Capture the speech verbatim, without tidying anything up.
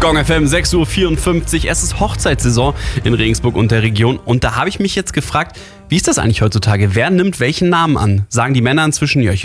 Gong F M, sechs Uhr vierundfünfzig. Es ist Hochzeitssaison in Regensburg und der Region. Und da habe ich mich jetzt gefragt, wie ist das eigentlich heutzutage? Wer nimmt welchen Namen an? Sagen die Männer inzwischen, ja, ich